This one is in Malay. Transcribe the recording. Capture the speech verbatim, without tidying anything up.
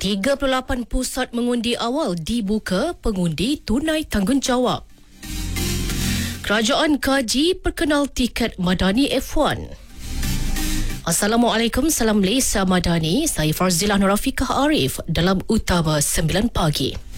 tiga puluh lapan pusat mengundi awal dibuka, pengundi tunai tanggungjawab. Kerajaan kaji perkenal tiket Madani F one. Assalamualaikum, salam Malaysia Madani. Saya Farzilah Nurafikah Arif dalam Utama sembilan pagi.